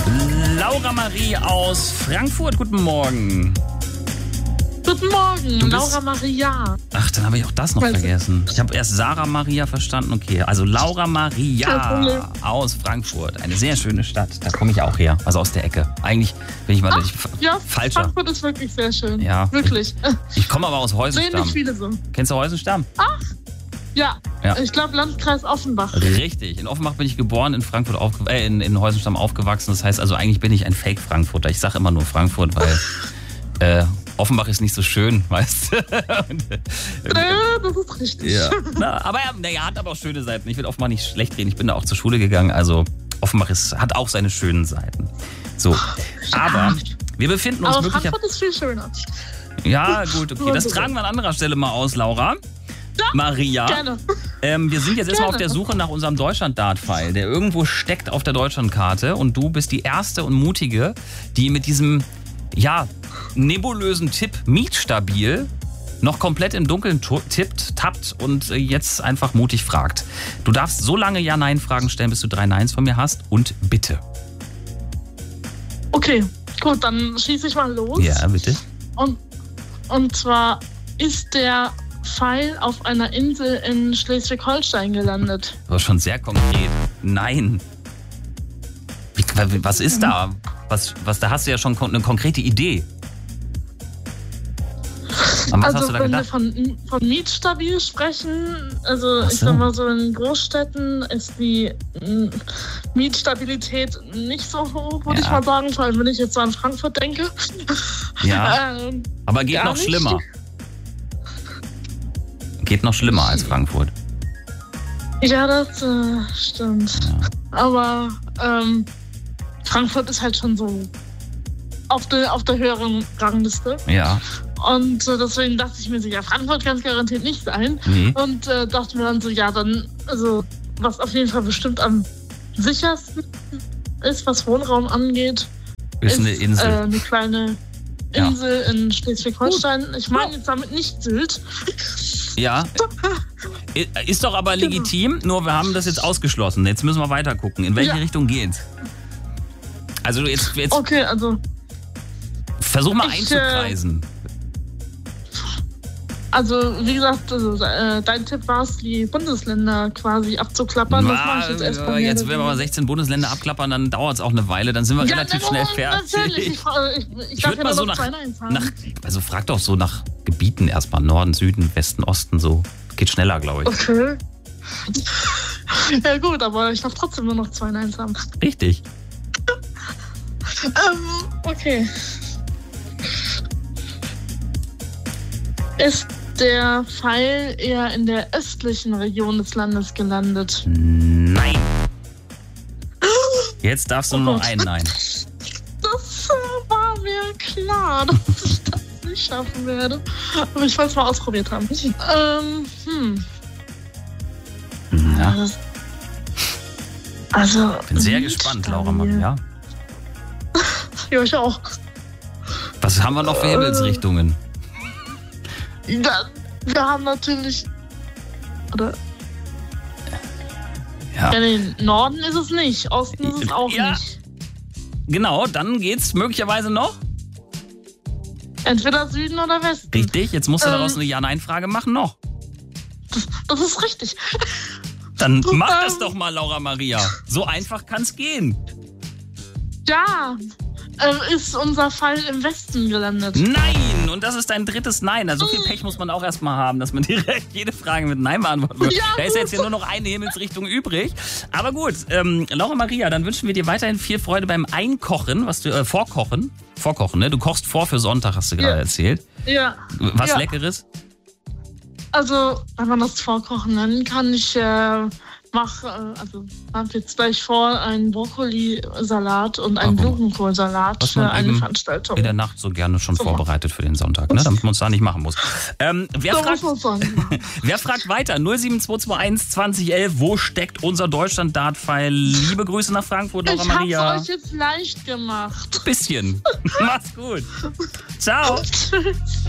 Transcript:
Laura Marie aus Frankfurt, guten Morgen. Guten Morgen, Laura Maria. Ach, dann habe ich auch das noch vergessen. Ich habe erst Sarah Maria verstanden. Okay, also Laura Maria aus Frankfurt. Eine sehr schöne Stadt. Da komme ich auch her. Also aus der Ecke. Eigentlich bin ich mal falscher. Frankfurt ist wirklich sehr schön. Ja. Wirklich. Ich komme aber aus Heusenstamm. Sehen nicht viele so. Kennst du Heusenstamm? Ach, ja. Ich glaube Landkreis Offenbach. Richtig. In Offenbach bin ich geboren, in Frankfurt in Heusenstamm aufgewachsen. Das heißt also, eigentlich bin ich ein Fake-Frankfurter. Ich sage immer nur Frankfurt, weil Offenbach ist nicht so schön, weißt du? Das ist richtig. Ja. Aber er hat aber auch schöne Seiten. Ich will Offenbach nicht schlecht reden. Ich bin da auch zur Schule gegangen. Also Offenbach hat auch seine schönen Seiten. So. Aber wir befinden uns wirklich... Frankfurt ist viel schöner. Ja, gut, okay. Das tragen wir an anderer Stelle mal aus, Laura. Ja, Maria. Gerne. Wir sind jetzt erstmal auf der Suche nach unserem Deutschland-Dart-Pfeil, der irgendwo steckt auf der Deutschlandkarte. Und du bist die erste und mutige, die mit diesem, nebulösen Tipp mietstabil noch komplett im Dunkeln tappt und jetzt einfach mutig fragt. Du darfst so lange Ja-Nein-Fragen stellen, bis du 3 Neins von mir hast. Und bitte. Okay, gut, dann schieße ich mal los. Ja, bitte. Und zwar ist der Pfeil auf einer Insel in Schleswig-Holstein gelandet. Das war schon sehr konkret. Nein. Was ist da? Da hast du ja schon eine konkrete Idee. Was hast du da gedacht? Wenn wir von mietstabil sprechen, also ich sag mal so in Großstädten ist die Mietstabilität nicht so hoch, würde ich mal sagen, vor allem wenn ich jetzt so an Frankfurt denke. Ja, aber geht noch schlimmer. Geht noch schlimmer als Frankfurt. Ja, das stimmt. Ja. Aber Frankfurt ist halt schon so auf der höheren Rangliste. Ja. Und deswegen dachte ich mir so, Frankfurt kann es garantiert nicht sein. Nee. Und dachte mir dann so, was auf jeden Fall bestimmt am sichersten ist, was Wohnraum angeht, ist eine Insel. Eine kleine Insel in Schleswig-Holstein. Ich meine jetzt damit nicht Sylt. Ja. Ist doch aber legitim, nur wir haben das jetzt ausgeschlossen. Jetzt müssen wir weiter gucken. In welche Richtung geht's? Also jetzt. Okay, also. Versuch mal einzukreisen. Also, wie gesagt, dein Tipp war es, die Bundesländer quasi abzuklappern. Das mache ich jetzt erstmal. Jetzt, wenn wir mal 16 Bundesländer abklappern, dann dauert es auch eine Weile. Dann sind wir relativ schnell fertig. Natürlich. Ich darf ja mal so noch 2 Neins haben. Also frag doch so nach Gebieten erstmal. Norden, Süden, Westen, Osten, so. Geht schneller, glaube ich. Okay. Ja gut, aber ich darf trotzdem nur noch 2 Neins haben. Richtig. Okay. Ist der Pfeil eher in der östlichen Region des Landes gelandet? Nein. Jetzt darfst du nur noch ein Nein. Das war mir klar, dass ich das nicht schaffen werde. Aber ich wollte es mal ausprobiert haben. Ja. Also. Bin sehr gespannt, Laura Maria. Ja, ich auch. Was haben wir noch für Himmelsrichtungen? Wir haben natürlich. Oder? Ja. Den Norden ist es nicht, Osten ist es auch nicht. Genau, dann geht's möglicherweise noch. Entweder Süden oder Westen. Richtig, jetzt musst du daraus eine Ja-Nein-Frage machen noch. Das ist richtig. Dann mach das doch mal, Laura Maria. So einfach kann's gehen. Ja. Ist unser Fall im Westen gelandet? Nein! Und das ist dein drittes Nein. Also so viel Pech muss man auch erstmal haben, dass man direkt jede Frage mit Nein beantworten wird. Ja, da ist jetzt ja nur noch eine Himmelsrichtung übrig. Aber gut, Laura Maria, dann wünschen wir dir weiterhin viel Freude beim Einkochen, Vorkochen. Vorkochen, ne? Du kochst vor für Sonntag, hast du gerade erzählt. Ja. Was Leckeres? Also, wenn man das Vorkochen nennen kann, ich habe jetzt gleich vor, einen Brokkolisalat und einen Blumenkohlsalat für eine Veranstaltung. In der Nacht so gerne schon vorbereitet für den Sonntag, ne? Damit man es da nicht machen muss. Wer fragt weiter? 07221 2011, wo steckt unser Deutschland-Dart-Pfeil? Liebe Grüße nach Frankfurt, Laura Maria. Ich hab's euch jetzt leicht gemacht. Bisschen. Mach's gut. Ciao.